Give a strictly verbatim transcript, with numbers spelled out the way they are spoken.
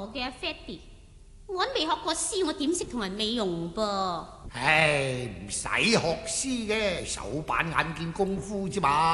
嘅阿 Fatty， 我未學過詩，我點識同人美容噃？ 唉，唔使學詩嘅，手板眼見功夫啫嘛。